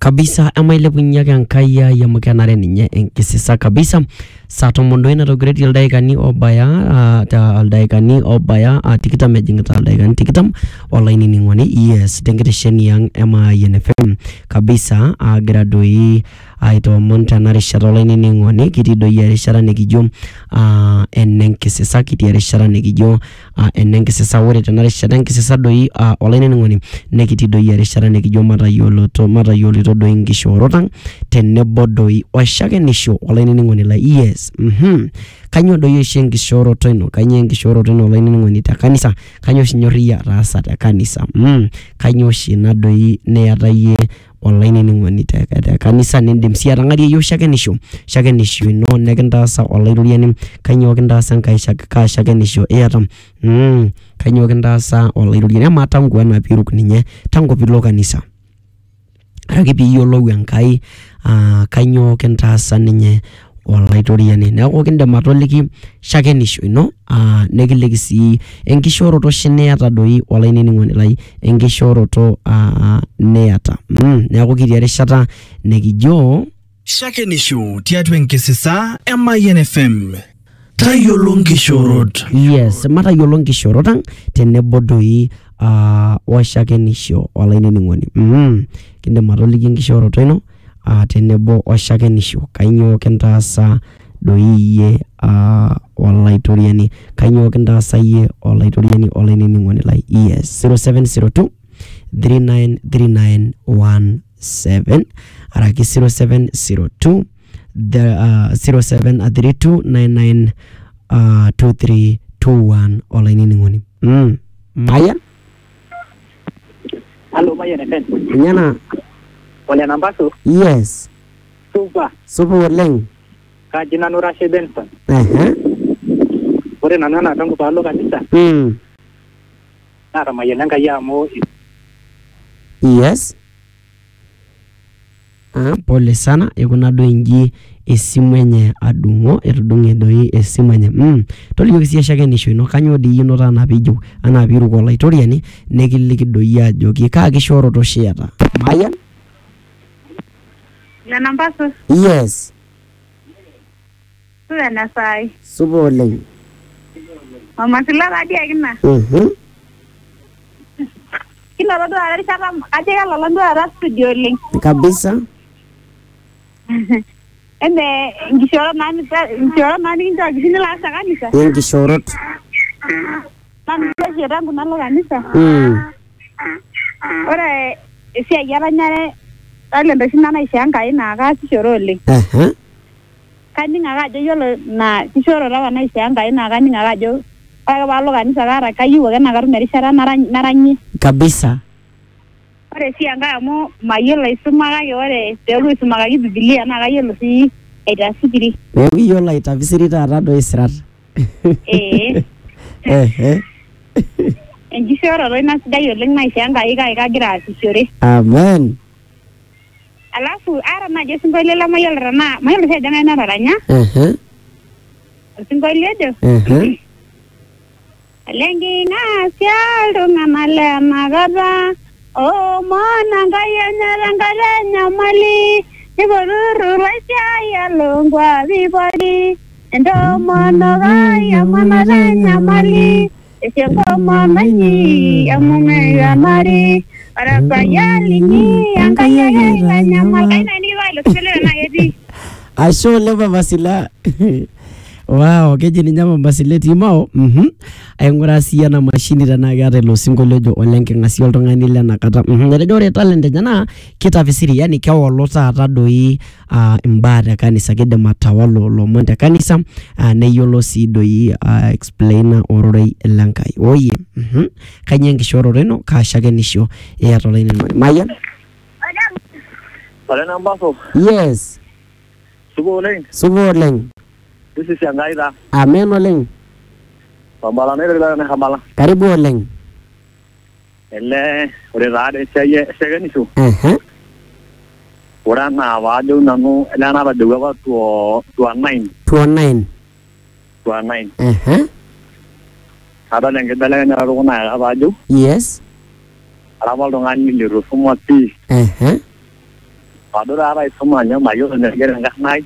kabisa amailepunye ake Enkai ai amu kenare ninye enkisisa kabisa. Saa tomon oina togireti ildaikani obaya ildaikani obaya tikitam ejingita ildaikani tikitam olainining'oni yes tenkitesheni ang Mayian FM kabisa agira doi aitoomon tena rishata olainining'oni kitii doi erishata nikijo enenkisisa kitii erishata nikijo enenkisisa ore tena rishata enkisisa doi olainining'oni nekitii doi erishata nikijo matayiolito doi nkishoorot tenebo doi oshakenisho olainining'oni la yes kanyo doi oshi enkishooroto ino kanyo enkishooroto ino olainining'oni te kanisa kanyo oshi nyorria ataasa te kanisa kanyo oshi ina doi niata yie olainining'oni te kanisa nindim sii atang'arie yie shakenisho ino nekintaasa olairoriani kanyo kintaasa Enkai shakenisho iata kanyo kintaasa olairoriani ama tangu ena piiruk ninye tangu piilo kanisa araki piiyiolou Enkai kanyo kintaasa ninye olaitoriani neeku kindim atoliki shakenisho ino nekiliki sii enkishooroto oshi niata doi olainining'oni lai enkishooroto niata neeku kitii erishata nikijo shakenisho tiatua enkisisa Mayian FM tayiolo nkishoorot yes matayiolo nkishoorot ang tenebo doi oshakenisho olainining'oni kindim atoliki enkishooroto ino tenebo oshakenisho kanyo kintaasa doi yie olaitoriani kanyo kintaasa yie olaitoriani olainining'oni lai yes 0702 393917 araki 0702 0732 992321 olainining'oni Mayian Halo Mayian FM nyana Ole nambaso yes super oleng kaji nanu Rashid Benson ore nanu na tangu paalo kanisa nara Mayian Enkai amu yes pole sana ekuna doi inji esimu enye adung'o etudung'e doi esimu enye tolikioki sii shakenisho ino kanyo dii ino taana piijo anaa piiruk olaitoriani nekiliki doi ajoki kaa kishooroto oshi iata Mayian La nambaso yes suwe na sai supa oleng mama sila kadi akina kila rodo arishata kaje kala ndo ara studio link kabisa ende ngishoro nani ndio gishini la kanisa enkishoorot nani ndio rangu nalo kanisa ore esiai yaranyare ale ndo shina naisha Enkai na kaasishore oleng kaninga ajo yiolo na kishoro rawa naisha Enkai na kaninga ajo ake paalo kanisa kara kayieu ake na katum erishata naranyie kabisa ore sii Enkai amu mayiolo aisuma kake ore peelo aisumakaki Biblia na kayiolo sii aitasipiri neeku iyiolo aitafsiri taata doi sirat enkishooroto ina sidai oleng naisha Enkai kake kagira aasishore amen alafu ara najo sinkolio la mayiolo tana mayiolo sii ajo ng'ae nataranya sinkolio jo alengi ng'asia iltung'anak lenakata oomona Enkai enye tenkata enyamali nipoturru esiai elongwapi pooki entomonok ai amanata enyamali esenkomonanyi amu meyanari Arabayalini Enkai ake itanyamal kaina nikiwailo sikilele na ketii ashe oleng Mama Sila wow keji ninye Mama Sila timao aing'uraa sii ena mashini tenaa keeta ilo sinkolio ojo ole nking'asia oltung'ani lenakata etejo ore talent enye naa kitafsiri yani kewolu taata doi imbaa te kanisa kidim atawalu lomon te kanisa neyiolo sii doi explain ororei lenkai oye kanyio enkishooroto ino kaa shakenisho iata olainining'oni Mayian Ole nambaso yes supa oleng This is Enkai ta amen oleng pambala nere na hamala karibu oleng ele ore raade esiai shakenisho ore na wajo nanu ele na badewa kwa to 9 ada lenge bela na ro na wajo yes arabal dongani le ro fumwa pi padura ara isomanya mayo negere ngai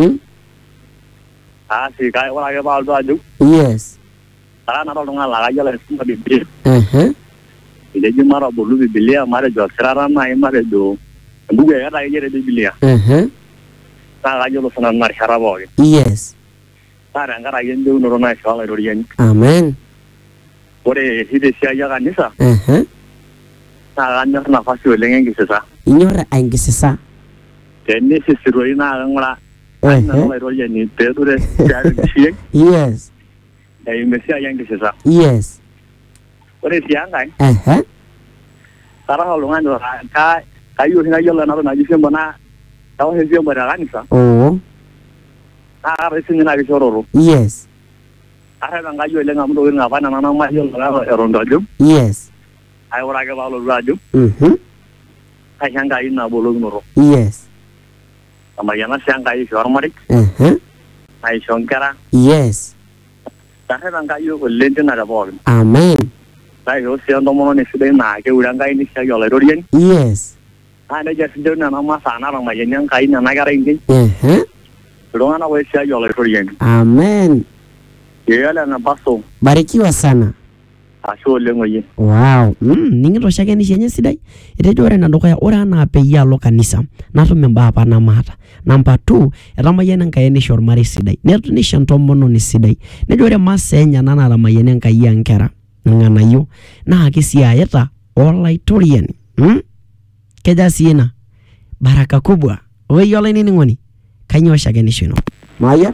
si kai ora ke baldo aju Yes. ara na ro ngala ga jala isma biblia ide jumara bolu biblia mare jo sirara na mare do buge ga da jere biblia ta ga jolo sana mar harabo Yes. tara ngara yende uno na shala ro yen Amen. ore hide sia ya kanisa ta ga na fasi olenge ngisesa Inyora aingisisa. tenne sisiro ina ngala na ro yen ni pedure ya ngi Yes. ai mesia yang ngisesa Yes. ore sia ngai tara halungan do ka kayu hina yola na jisemba na tawo hezemba da kanisa Oh. ara singina bi sororo Yes. ara nga yo le ngam do nga bana na ma yo la erondo jum Yes. ai ora ga balo raju ai hanga ina bolo ngoro Yes. amayana sanga ai shormari ai shonkara Yes. ara nga yo lente na da bol Amen. ai yo se ando mono ne side na ke uranga ini sia yo le dorien Yes. ana ja sinde na ma sana ra ma yen kai na na gara ingi Rona we sia yo le dorien Amen. yela na baso Barikiwa sana. asho le ngoyi Wow. Ningito shake ni shenye sidai. Itejo ore na ndoka ya ora na peyia lo kanisa. Nato memba hapa na mata. Number 2, eramayene nkayeni shormari sidai. Netu ni shantomono ni sidai. Nejo ore masenya nana ramayene nkayia nkera. Nganayo. Na kisia yeta olaitorian. Keja siena. Baraka kubwa. Owe yola nini ngoni. Kanyo shake ni shino. Maya?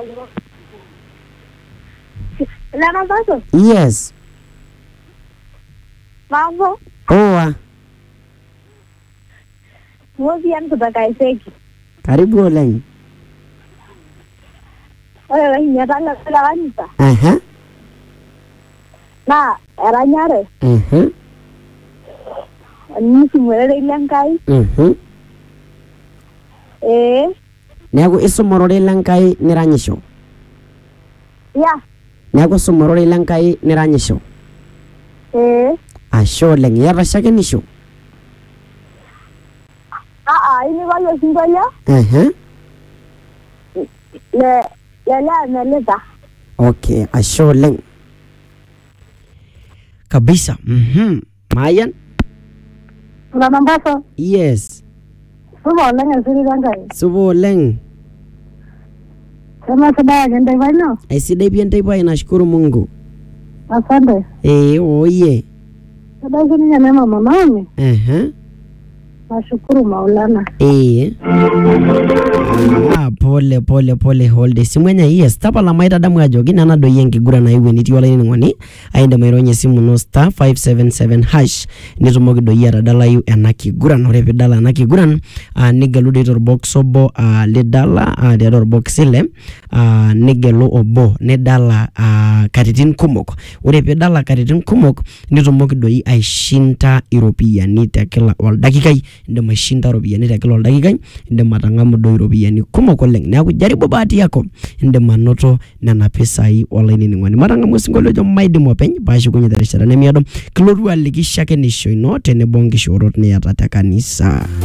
Lana baso. Yes. Mambo. Oa. Mozian kutoka Iseki. Karibu oleng. Oye nyatanga kala kanisa. Na eranyare. Nisi mwere ilankai. Neaku isumorore ilankai niranyisho. Ya. Neaku sumorore ilankai niranyisho. Asho oleng. Yata shakenisho. Ini wale singolia. Meleta. Okay, asho oleng. Kabisa. Mayan? Lana baso. Yes. Subo oleng asiri kankai. Subo oleng. Kama sabaya genda ivano. Aisidai pia ntaipai nashukuru Mungu. Asante. Oye. Sabaya ni nyama mama. Nashukuru Maulana. Pole hold simwenya yes tapa la maita damu ajogi nana do yengi gura na iwe niti wala ngoni aende maironye simu no star 577 hash nitumoki do yara dala yu enaki gura no repe dala enaki gura nigelu ditor box obo le dala ditor box ile nigelu obo ne dala katitin kumok urepe dala katitin kumok nitumoki do yi aishinta iropiani tekila wal dakikai ndema shinta ropiani tekila wal dakikai ndema tangamu do iropiani kumok oleng neaku jaribu bahati yako ndema noto nana pesai online ngwani maranga musingolo jo maidimu openy bashi kunye darishara nemiado kloru aliki shake nisho ino tenebongi shorot ne yata kanisa.